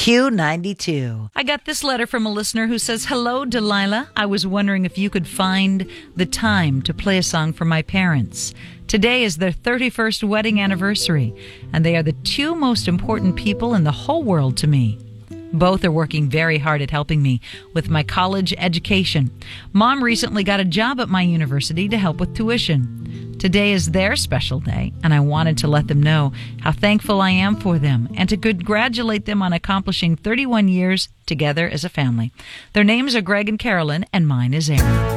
Q92. I got this letter from a listener who says, "Hello, Delilah. I was wondering if you could find the time to play a song for my parents. Today is their 31st wedding anniversary, and they are the two most important people in the whole world to me. Both are working very hard at helping me with my college education. Mom recently got a job at my university to help with tuition. Today is their special day, and I wanted to let them know how thankful I am for them and to congratulate them on accomplishing 31 years together as a family. Their names are Greg and Carolyn, and mine is Aaron."